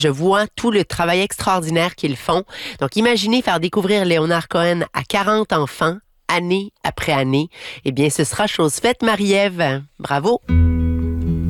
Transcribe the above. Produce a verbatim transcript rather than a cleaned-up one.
Je vois tout le travail extraordinaire qu'ils font. Donc, imaginez faire découvrir Léonard Cohen à quarante enfants, année après année. Eh bien, ce sera chose faite, Marie-Ève. Bravo!